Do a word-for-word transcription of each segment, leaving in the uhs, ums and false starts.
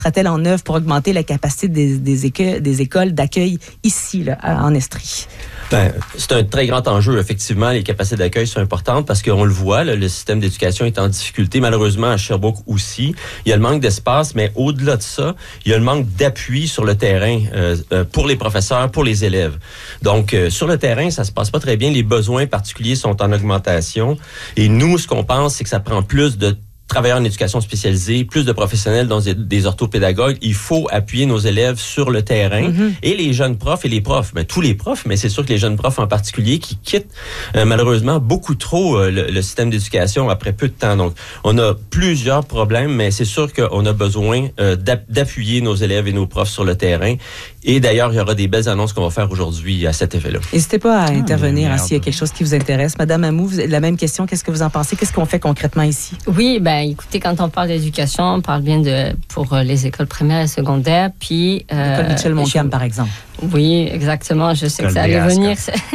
sera-t-elle en œuvre pour augmenter la capacité des, des, éco- des écoles d'accueil ici, là, en Estrie? Ben, c'est un très grand enjeu. Effectivement, les capacités d'accueil sont importantes parce qu'on le voit, là, le système d'éducation est en difficulté. Malheureusement, à Sherbrooke aussi. Il y a le manque d'espace, mais au-delà de ça, il y a le manque d'appui sur le terrain euh, euh, pour les professeurs, pour les élèves. Donc, euh, sur le terrain, ça se passe pas très bien. Les besoins particuliers sont en augmentation. Et nous, ce qu'on pense, c'est que ça prend plus de travailleurs en éducation spécialisée, plus de professionnels, dont des orthopédagogues. Il faut appuyer nos élèves sur le terrain mm-hmm. et les jeunes profs et les profs. Ben, tous les profs, mais c'est sûr que les jeunes profs en particulier qui quittent euh, malheureusement beaucoup trop euh, le, le système d'éducation après peu de temps. Donc, on a plusieurs problèmes, mais c'est sûr qu'on a besoin euh, d'appuyer nos élèves et nos profs sur le terrain. Et d'ailleurs, il y aura des belles annonces qu'on va faire aujourd'hui à cet effet-là. N'hésitez pas à intervenir ah, hein, s'il y a quelque chose qui vous intéresse. Madame Amou, vous avez la même question. Qu'est-ce que vous en pensez? Qu'est-ce qu'on fait concrètement ici? Oui, ben écoutez, quand on parle d'éducation, on parle bien de pour les écoles primaires et secondaires, puis euh, l'école Mitchell-Montcalm, par exemple. Oui, exactement. Je sais que ça allait venir.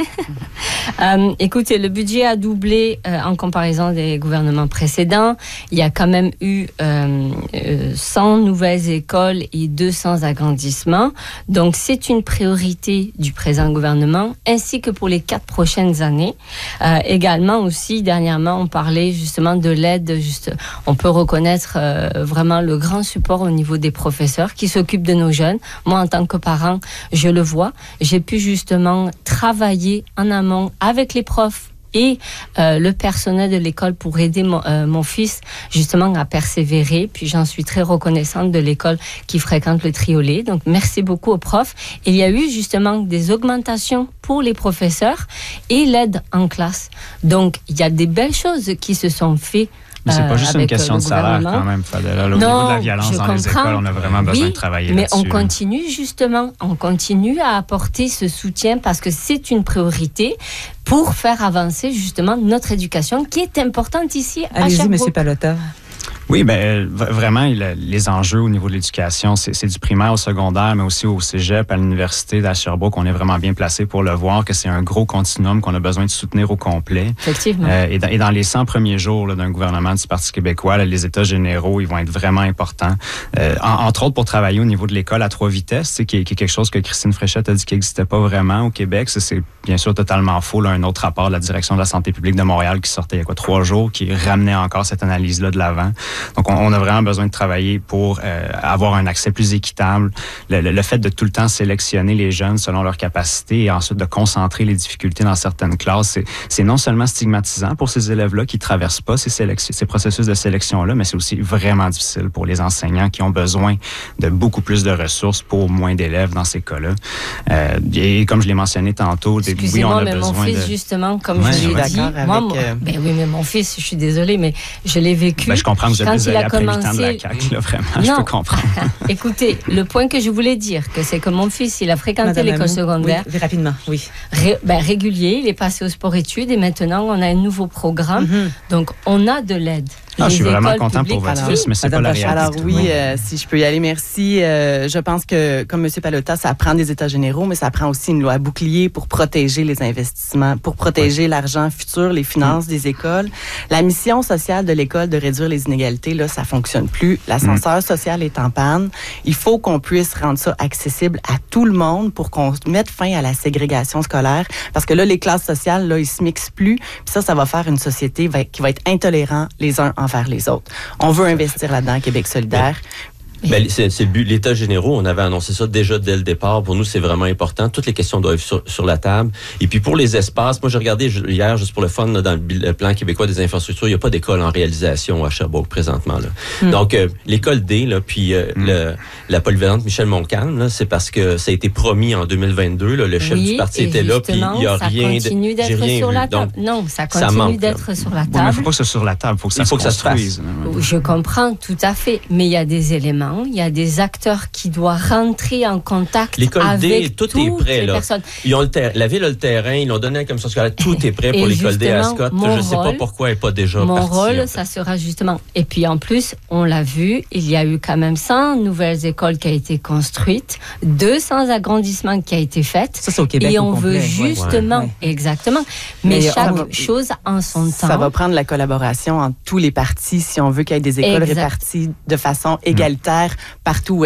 euh, écoutez, le budget a doublé euh, en comparaison des gouvernements précédents. Il y a quand même eu euh, euh, cent nouvelles écoles et deux cents agrandissements. Donc, c'est une priorité du présent gouvernement, ainsi que pour les quatre prochaines années. Euh, également aussi, dernièrement, on parlait justement de l'aide. Juste, on peut reconnaître euh, vraiment le grand support au niveau des professeurs qui s'occupent de nos jeunes. Moi, en tant que parent, je le vois. J'ai pu justement travailler en amont avec les profs et euh, le personnel de l'école pour aider mon, euh, mon fils justement à persévérer. Puis j'en suis très reconnaissante de l'école qui fréquente le Triolet. Donc merci beaucoup aux profs. Il y a eu justement des augmentations pour les professeurs et l'aide en classe. Donc il y a des belles choses qui se sont faites. Mais c'est pas juste une question de salaire quand même, Fadela. Au non, niveau de la violence dans comprends. les écoles, on a vraiment besoin oui, de travailler mais là-dessus. Mais on continue justement, on continue à apporter ce soutien parce que c'est une priorité pour faire avancer justement notre éducation qui est importante ici à Sherbrooke. Allez-y, M. Pallotta. Oui, ben vraiment, les enjeux au niveau de l'éducation, c'est, c'est du primaire au secondaire, mais aussi au cégep, à l'université de Sherbrooke. On est vraiment bien placé pour le voir, que c'est un gros continuum qu'on a besoin de soutenir au complet. Effectivement. Euh, et, dans, et dans les cent premiers jours là, d'un gouvernement du Parti québécois, là, les états généraux, ils vont être vraiment importants. Euh, en, entre autres, pour travailler au niveau de l'école à trois vitesses, c'est qui, qui est quelque chose que Christine Fréchette a dit qui n'existait pas vraiment au Québec. Ça, c'est bien sûr totalement faux. Là, un autre rapport de la Direction de la santé publique de Montréal qui sortait il y a quoi, trois jours, qui ramenait encore cette analyse-là de l'avant. Donc, on, on a vraiment besoin de travailler pour euh, avoir un accès plus équitable. Le, le, le fait de tout le temps sélectionner les jeunes selon leurs capacités et ensuite de concentrer les difficultés dans certaines classes, c'est, c'est non seulement stigmatisant pour ces élèves-là qui ne traversent pas ces, sélection, ces processus de sélection-là, mais c'est aussi vraiment difficile pour les enseignants qui ont besoin de beaucoup plus de ressources pour moins d'élèves dans ces cas-là. Euh, et comme je l'ai mentionné tantôt, des, oui, on a mais besoin mon fils, de... justement, comme ouais, je l'ai dit, moi, moi, euh... ben oui, mais mon fils, je suis désolée, mais je l'ai vécu. Ben, je comprends que vous êtes désolé après huit ans de la C A Q, là, vraiment, non. Je peux comprendre. Écoutez, le point que je voulais dire, que c'est que mon fils, il a fréquenté Madame l'école Amou, secondaire. Oui, rapidement, oui. Ré, ben, régulier, il est passé au sport-études et maintenant, on a un nouveau programme. Mm-hmm. Donc, on a de l'aide. Ah, je suis vraiment content pour votre alors, fils, mais c'est Madame pas la réalité. Alors oui, euh, si je peux y aller, merci. Euh, je pense que, comme M. Pallotta, ça prend des états généraux, mais ça prend aussi une loi bouclier pour protéger les investissements, pour protéger oui. l'argent futur, les finances mmh. des écoles. La mission sociale de l'école de réduire les inégalités, là, ça fonctionne plus. L'ascenseur mmh. social est en panne. Il faut qu'on puisse rendre ça accessible à tout le monde pour qu'on mette fin à la ségrégation scolaire. Parce que là, les classes sociales, là, ils se mixent plus. Puis ça, ça va faire une société qui va être intolérante les uns envers les autres. On veut investir là-dedans, Québec solidaire. Ben, c'est, c'est le but. L'État généraux, on avait annoncé ça déjà dès le départ. Pour nous, c'est vraiment important. Toutes les questions doivent être sur, sur la table. Et puis, pour les espaces, moi, j'ai regardé hier, juste pour le fun, là, dans le plan québécois des infrastructures, il n'y a pas d'école en réalisation à Sherbrooke présentement. Là. Mm. Donc, euh, l'école D, là, puis euh, mm. le, la polyvalente Mitchell-Montcalm, là, c'est parce que ça a été promis en deux mille vingt-deux. Là, le chef oui, du parti était là, puis il n'y a rien... Ça continue d'être j'ai rien sur vu. la table. Donc, non, ça continue ça manque, là. d'être sur la table. Oui, mais il ne faut pas que ce soit sur la table. Faut que ça il faut que ça se fasse. Je comprends tout à fait. Mais il y a des éléments, il y a des acteurs qui doivent rentrer en contact l'école avec D, tout toutes est prêt, les là. personnes. Ils ont le ter- la ville a le terrain, ils l'ont donné comme ça scolaire, tout est prêt pour l'école D à Scott. Je ne sais pas pourquoi elle n'est pas déjà mon partie. Mon rôle, en fait. Ça sera justement... Et puis en plus, on l'a vu, il y a eu quand même cent nouvelles écoles qui ont été construites, deux cents agrandissements qui ont été faits. Ça, c'est au Québec et on au veut complet. justement... Ouais. Exactement. Mais, mais chaque va, chose en son ça temps. Ça va prendre la collaboration entre tous les partis si on veut qu'il y ait des écoles exact. réparties de façon égalitaire partout